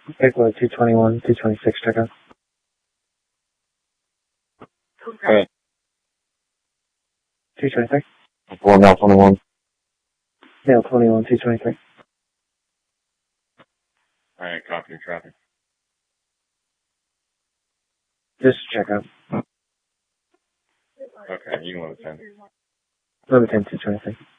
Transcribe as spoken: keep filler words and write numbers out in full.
Piccolo two twenty-one, two twenty-six, check out. Okay. two twenty-six. Four now twenty-one. Mail twenty-one, two twenty-three. Alright, copy your traffic. Just check out. Okay, you can let it ten. Eleven ten, two twenty-three.